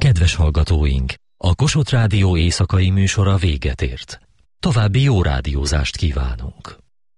Kedves hallgatóink, a Kossuth Rádió éjszakai műsora véget ért. További jó rádiózást kívánunk.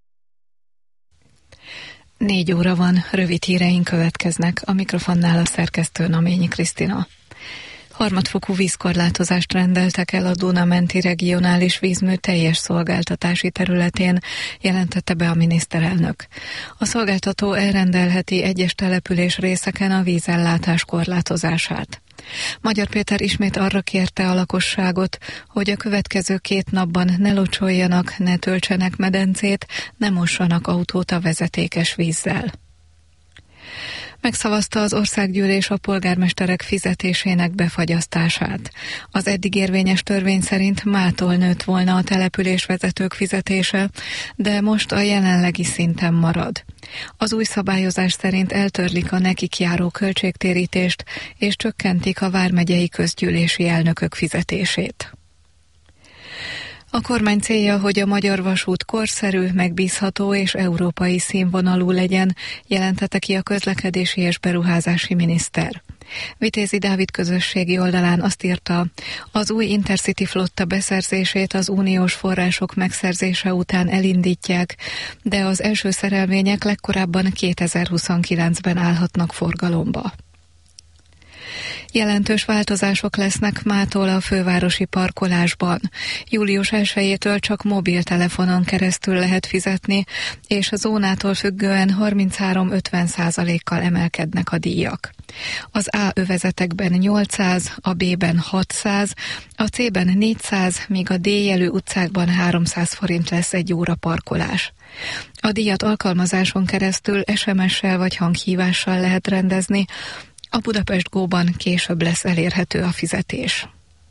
4 óra van, rövid híreink következnek, a mikrofonnál a szerkesztő Naményi Krisztina. Harmadfokú vízkorlátozást rendeltek el a Duna-menti regionális vízmű teljes szolgáltatási területén, jelentette be a miniszterelnök. A szolgáltató elrendelheti egyes település részeken a vízellátás korlátozását. Magyar Péter ismét arra kérte a lakosságot, hogy a következő 2 napban ne locsoljanak, ne töltsenek medencét, ne mossanak autót a vezetékes vízzel. Megszavazta az országgyűlés a polgármesterek fizetésének befagyasztását. Az eddig érvényes törvény szerint mától nőtt volna a településvezetők fizetése, de most a jelenlegi szinten marad. Az új szabályozás szerint eltörlik a nekik járó költségtérítést, és csökkentik a vármegyei közgyűlési elnökök fizetését. A kormány célja, hogy a Magyar Vasút korszerű, megbízható és európai színvonalú legyen, jelentette ki a közlekedési és beruházási miniszter. Vitézi Dávid közösségi oldalán azt írta, az új Intercity flotta beszerzését az uniós források megszerzése után elindítják, de az első szerelvények legkorábban 2029-ben állhatnak forgalomba. Jelentős változások lesznek mától a fővárosi parkolásban. Július 1-től csak mobiltelefonon keresztül lehet fizetni, és a zónától függően 33-50%-kal emelkednek a díjak. Az A övezetekben 800, a B-ben 600, a C-ben 400, míg a D jelű utcákban 300 forint lesz egy óra parkolás. A díjat alkalmazáson keresztül SMS-sel vagy hanghívással lehet rendezni, a Budapest Go-ban később lesz elérhető a fizetés.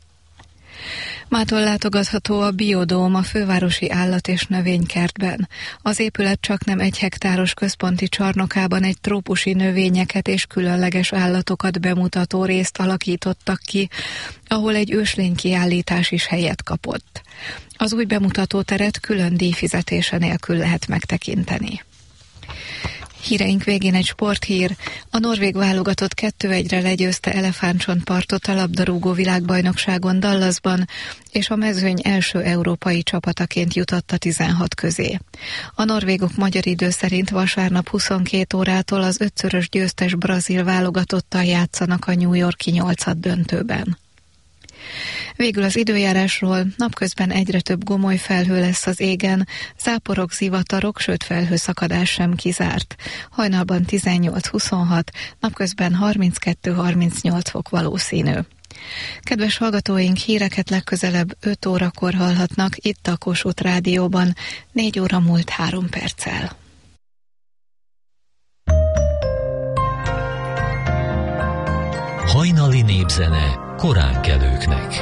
Mától látogatható a Biodóm a fővárosi állat- és növénykertben. Az épület csaknem 1 hektáros központi csarnokában egy trópusi növényeket és különleges állatokat bemutató részt alakítottak ki, ahol egy őslénykiállítás is helyet kapott. Az új bemutatóteret külön díjfizetése nélkül lehet megtekinteni. Híreink végén egy sporthír. A norvég válogatott 2-1-re legyőzte Elefántcsontpartot a labdarúgó világbajnokságon Dallasban, és a mezőny első európai csapataként jutott a 16 közé. A norvégok magyar idő szerint vasárnap 22 órától az 5-szörös győztes brazil válogatottal játszanak a New York-i 8. döntőben. Végül az időjárásról: napközben egyre több gomoly felhő lesz az égen, záporok, zivatarok, sőt felhőszakadás sem kizárt. Hajnalban 18-26, napközben 32-38 fok valószínű. Kedves hallgatóink, híreket legközelebb 5 órakor hallhatnak itt a Kossuth Rádióban, 4 óra múlt 3 perccel. Hajnali népzene koránkelőknek.